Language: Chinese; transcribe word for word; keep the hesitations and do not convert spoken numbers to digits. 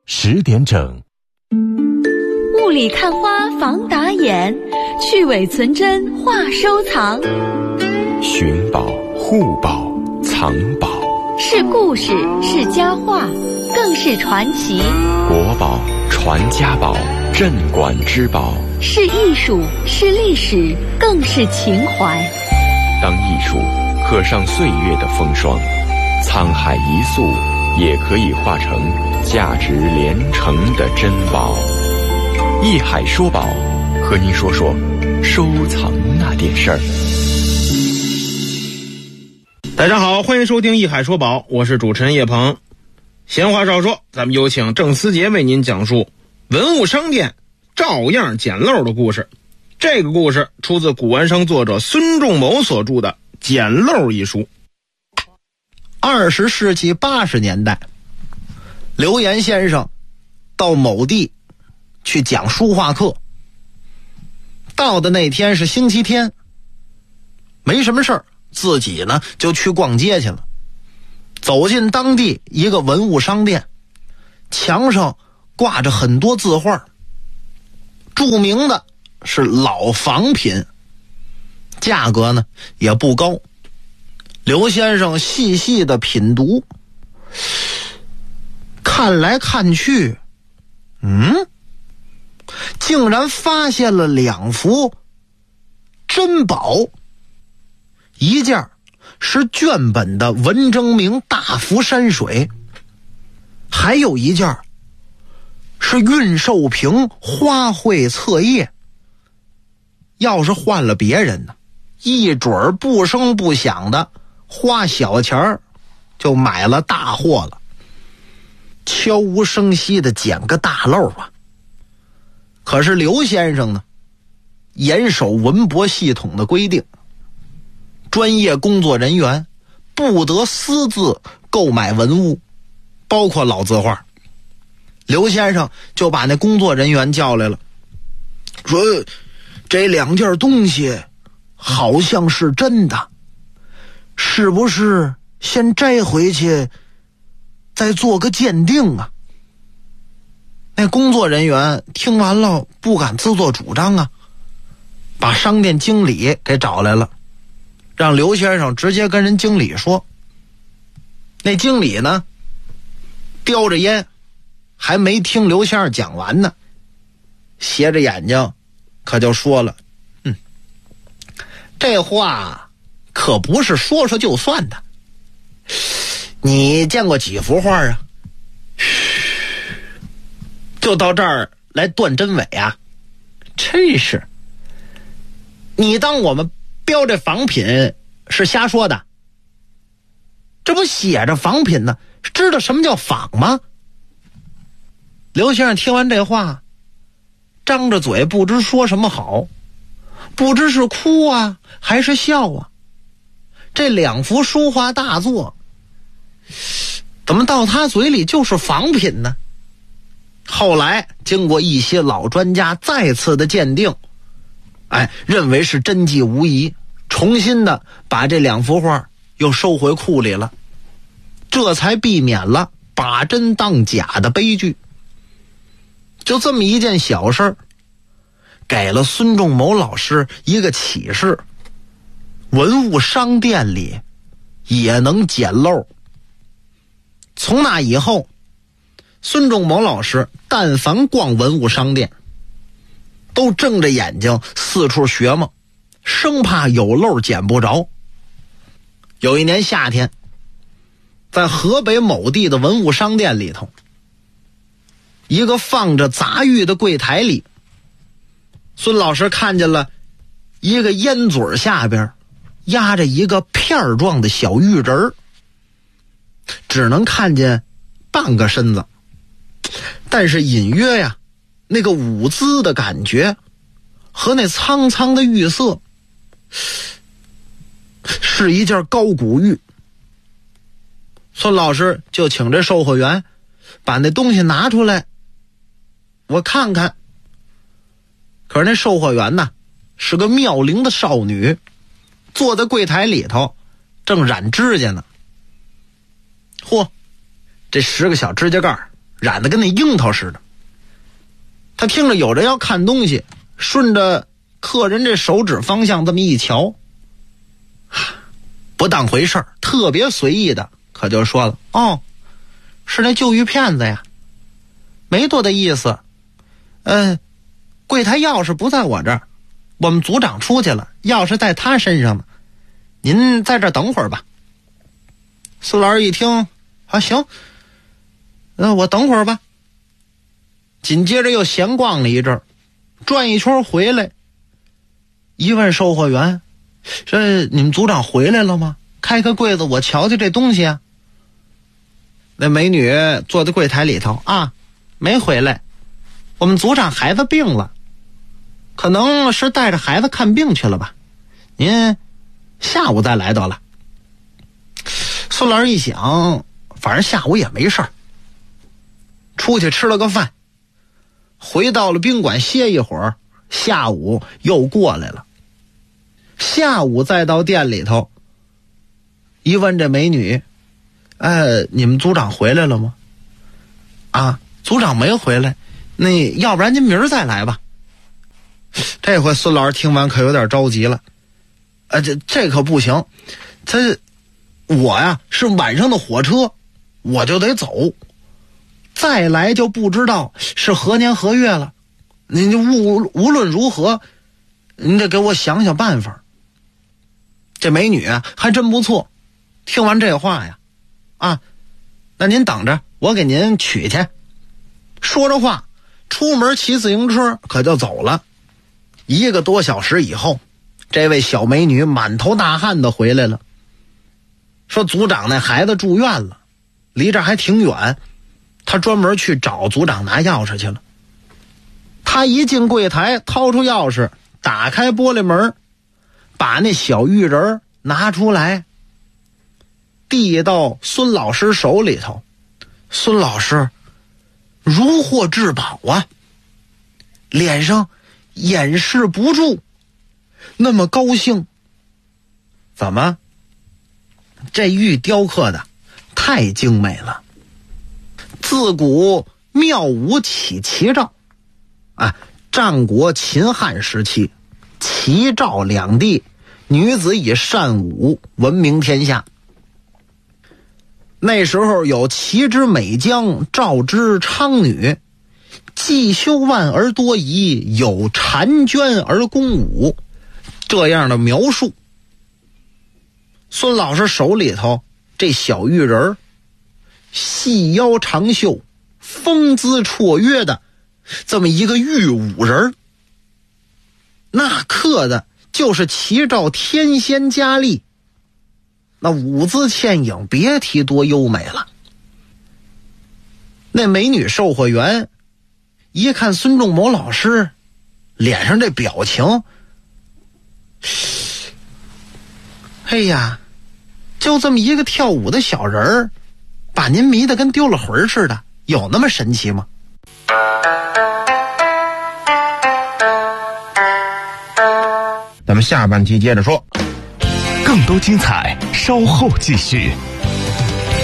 十点整。 雾里看花防打眼，去伪存真话收藏。 寻宝、护宝、藏宝， 是故事，是佳话，更是传奇。 国宝、传家宝、镇馆之宝， 是艺术，是历史，更是情怀。 当艺术刻上岁月的风霜，沧海一粟也可以化成价值连城的珍宝。艺海说宝，和您说说收藏那点事儿。 大家好，欢迎收听艺海说宝，我是主持人叶鹏。闲话少说，咱们有请郑思杰为您讲述文物商店照样捡漏的故事。这个故事出自古玩商作者孙仲谋所著的《捡漏》一书。 二十世纪八十年代，刘岩先生到某地去讲书画课。到的那天是星期天，没什么事儿，自己呢就去逛街去了。走进当地一个文物商店，墙上挂着很多字画，著名的是老仿品，价格呢也不高。刘先生细细的品读，看来看去，嗯，竟然发现了两幅珍宝。一件是卷本的文征明大幅山水，还有一件是运寿屏花卉册页。要是换了别人呢，一准儿不声不响的花小钱儿就买了大货了，悄无声息的捡个大漏啊。可是刘先生呢，严守文博系统的规定，专业工作人员不得私自购买文物，包括老字画。刘先生就把那工作人员叫来了，说这两件东西好像是真的，是不是先摘回去再做个鉴定啊？那工作人员听完了不敢自作主张啊，把商店经理给找来了，让刘先生直接跟人经理说。那经理呢叼着烟，还没听刘先生讲完呢，斜着眼睛可就说了，嗯，这话可不是说说就算的。你见过几幅画啊？就到这儿来断真伪啊？真是，你当我们标这仿品是瞎说的？这不写着仿品呢，知道什么叫仿吗？刘先生听完这话，张着嘴不知说什么好，不知是哭啊还是笑啊。这两幅书画大作怎么到他嘴里就是仿品呢？后来经过一些老专家再次的鉴定，哎，认为是真迹无疑，重新的把这两幅画又收回库里了，这才避免了把真当假的悲剧。就这么一件小事儿，给了孙仲谋老师一个启示，文物商店里也能捡漏。从那以后，孙仲谋老师但凡逛文物商店，都睁着眼睛四处学嘛，生怕有漏捡不着。有一年夏天，在河北某地的文物商店里头，一个放着杂玉的柜台里，孙老师看见了一个烟嘴下边压着一个片状的小玉人儿，只能看见半个身子，但是隐约呀，那个舞姿的感觉和那苍苍的玉色，是一件高古玉。孙老师就请这售货员把那东西拿出来，我看看。可是那售货员呢，是个妙龄的少女，坐在柜台里头正染指甲呢。嚯，这十个小指甲盖染得跟那樱桃似的。他听着有人要看东西，顺着客人这手指方向这么一瞧，不当回事儿，特别随意的可就说了，哦，是那旧玉片子呀，没多大意思。嗯、呃，柜台钥匙不在我这儿，我们组长出去了，钥匙在他身上呢，您在这儿等会儿吧。孙老师一听，啊行，那、呃、我等会儿吧。紧接着又闲逛了一阵儿，转一圈回来，一问售货员，这你们组长回来了吗？开开柜子我瞧瞧这东西啊。那美女坐在柜台里头，啊没回来，我们组长孩子病了，可能是带着孩子看病去了吧，您下午再来得了。孙老师一想，反正下午也没事儿，出去吃了个饭，回到了宾馆歇一会儿，下午又过来了。下午再到店里头，一问这美女，哎，你们组长回来了吗？啊，组长没回来，那要不然您明儿再来吧。这回孙老师听完可有点着急了，啊，这这可不行，他我呀是晚上的火车，我就得走，再来就不知道是何年何月了。您就无无论如何，您得给我想想办法。这美女啊还真不错，听完这话呀，啊，那您等着，我给您取去。说着话，出门骑自行车可就走了。一个多小时以后，这位小美女满头大汗的回来了，说组长那孩子住院了，离这还挺远，他专门去找组长拿钥匙去了。他一进柜台，掏出钥匙，打开玻璃门，把那小玉人拿出来，递到孙老师手里头。孙老师如获至宝啊，脸上掩饰不住那么高兴。怎么？这玉雕刻的太精美了，自古妙武起齐赵啊，战国秦汉时期，齐赵两地女子以善舞闻名天下。那时候有齐之美姜，赵之昌女，既修万而多仪，有婵娟而攻武，这样的描述。孙老师手里头这小玉人，细腰长袖，风姿绰约的这么一个玉舞人，那刻的就是齐赵天仙佳丽，那舞姿倩影别提多优美了。那美女售货员一看孙仲谋老师脸上这表情，哎呀，就这么一个跳舞的小人儿，把您迷得跟丢了魂似的，有那么神奇吗？ 咱们下半期接着说， 更多精彩稍后继续。